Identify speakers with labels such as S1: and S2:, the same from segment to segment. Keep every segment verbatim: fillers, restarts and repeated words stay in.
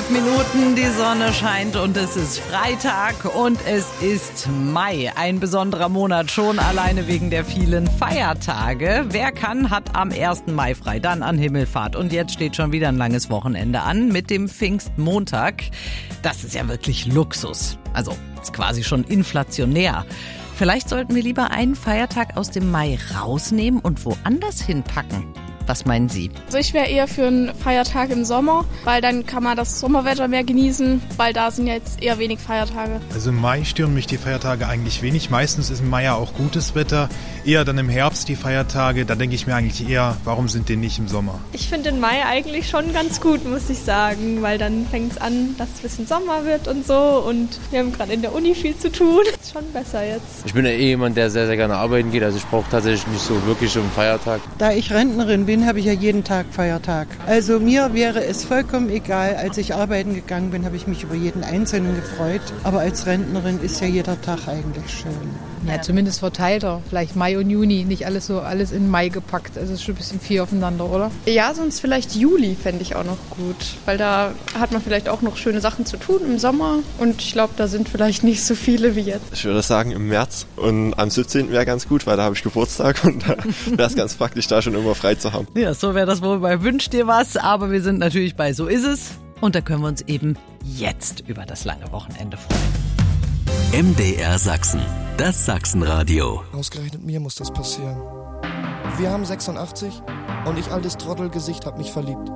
S1: Minuten, die Sonne scheint und es ist Freitag und es ist Mai. Ein besonderer Monat schon alleine wegen der vielen Feiertage. Wer kann, hat am ersten Mai frei, dann an Himmelfahrt. Und jetzt steht schon wieder ein langes Wochenende an mit dem Pfingstmontag. Das ist ja wirklich Luxus. Also ist quasi schon inflationär. Vielleicht sollten wir lieber einen Feiertag aus dem Mai rausnehmen und woanders hinpacken. Was meinen Sie?
S2: Also ich wäre eher für einen Feiertag im Sommer, weil dann kann man das Sommerwetter mehr genießen, weil da sind ja jetzt eher wenig Feiertage.
S3: Also im Mai stören mich die Feiertage eigentlich wenig. Meistens ist im Mai ja auch gutes Wetter. Eher dann im Herbst die Feiertage. Da denke ich mir eigentlich eher, warum sind die nicht im Sommer?
S4: Ich finde den Mai eigentlich schon ganz gut, muss ich sagen, weil dann fängt es an, dass es ein bisschen Sommer wird und so. Und wir haben gerade in der Uni viel zu tun. Ist schon besser jetzt.
S5: Ich bin ja eh jemand, der sehr, sehr gerne arbeiten geht. Also ich brauche tatsächlich nicht so wirklich einen Feiertag.
S6: Da ich Rentnerin bin, habe ich ja jeden Tag Feiertag. Also mir wäre es vollkommen egal. Als ich arbeiten gegangen bin, habe ich mich über jeden Einzelnen gefreut. Aber als Rentnerin ist ja jeder Tag eigentlich schön.
S7: Ja, zumindest verteilter. Vielleicht Mai und Juni, nicht alles so alles in Mai gepackt. Also es ist schon ein bisschen viel aufeinander, oder?
S8: Ja, sonst vielleicht Juli fände ich auch noch gut. Weil da hat man vielleicht auch noch schöne Sachen zu tun im Sommer. Und ich glaube, da sind vielleicht nicht so viele wie jetzt.
S9: Ich würde sagen im März. Und am siebzehnten wäre ganz gut, weil da habe ich Geburtstag. Und da wäre es ganz praktisch, da schon immer frei zu haben.
S1: Ja, so wäre das wohl bei Wünsch dir was. Aber wir sind natürlich bei So ist es. Und da können wir uns eben jetzt über das lange Wochenende freuen.
S10: M D R Sachsen, das Sachsenradio.
S11: Ausgerechnet mir muss das passieren. Wir haben sechsundachtzig und ich, altes Trottelgesicht, hab mich verliebt.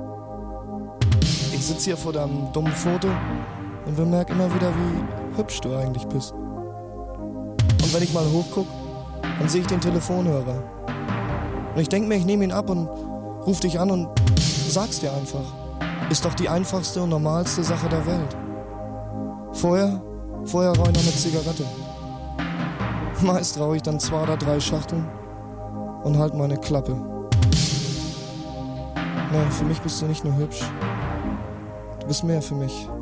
S11: Ich sitze hier vor deinem dummen Foto und bemerke immer wieder, wie hübsch du eigentlich bist. Und wenn ich mal hochguck, dann sehe ich den Telefonhörer. Und ich denke mir, ich nehme ihn ab und ruf dich an und sag's dir einfach. Ist doch die einfachste und normalste Sache der Welt. Vorher, vorher rauche ich noch eine Zigarette. Meist rauche ich dann zwei oder drei Schachteln und halt meine Klappe. Nee, für mich bist du nicht nur hübsch. Du bist mehr für mich.